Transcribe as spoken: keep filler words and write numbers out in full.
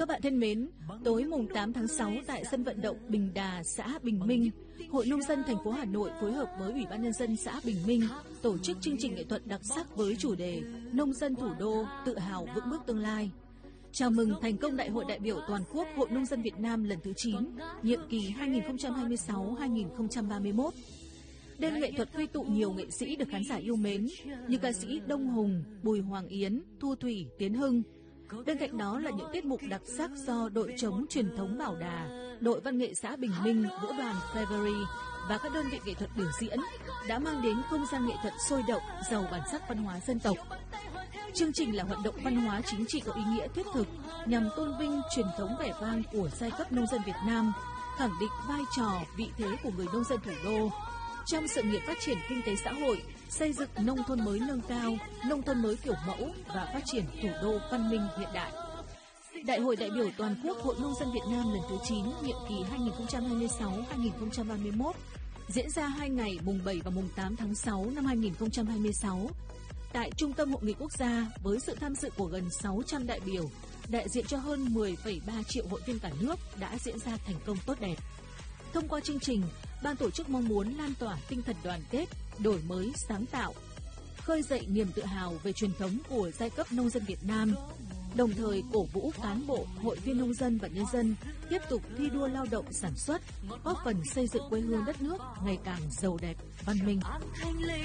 Các bạn thân mến, tối mùng tám tháng sáu tại sân vận động Bình Đà, xã Bình Minh, Hội Nông dân thành phố Hà Nội phối hợp với Ủy ban nhân dân xã Bình Minh tổ chức chương trình nghệ thuật đặc sắc với chủ đề Nông dân thủ đô tự hào vững bước tương lai. Chào mừng thành công Đại hội đại biểu toàn quốc Hội Nông dân Việt Nam lần thứ chín, nhiệm kỳ hai nghìn không trăm hai mươi sáu đến hai nghìn không trăm ba mươi mốt. Đêm nghệ thuật quy tụ nhiều nghệ sĩ được khán giả yêu mến như ca sĩ Đông Hùng, Bùi Hoàng Yến, Thu Thủy, Tiến Hưng. Bên cạnh đó là những tiết mục đặc sắc do đội trống truyền thống Bảo Đà, đội văn nghệ xã Bình Minh, vũ đoàn February và các đơn vị nghệ thuật biểu diễn đã mang đến không gian nghệ thuật sôi động, giàu bản sắc văn hóa dân tộc. Chương trình là hoạt động văn hóa chính trị có ý nghĩa thiết thực nhằm tôn vinh truyền thống vẻ vang của giai cấp nông dân Việt Nam, khẳng định vai trò, vị thế của người nông dân thủ đô trong sự nghiệp phát triển kinh tế xã hội, xây dựng nông thôn mới nâng cao, nông thôn mới kiểu mẫu và phát triển thủ đô văn minh hiện đại. Đại hội đại biểu toàn quốc Hội Nông dân Việt Nam lần thứ chín, nhiệm kỳ hai nghìn không trăm hai mươi sáu đến hai nghìn không trăm ba mươi mốt diễn ra hai ngày mùng bảy và mùng tám tháng sáu năm hai nghìn không trăm hai mươi sáu tại Trung tâm Hội nghị Quốc gia với sự tham dự của gần sáu trăm đại biểu, đại diện cho hơn mười phẩy ba triệu hội viên cả nước đã diễn ra thành công tốt đẹp. Thông qua chương trình, ban tổ chức mong muốn lan tỏa tinh thần đoàn kết, đổi mới, sáng tạo, khơi dậy niềm tự hào về truyền thống của giai cấp nông dân Việt Nam, đồng thời cổ vũ cán bộ, hội viên nông dân và nhân dân tiếp tục thi đua lao động sản xuất, góp phần xây dựng quê hương đất nước ngày càng giàu đẹp, văn minh.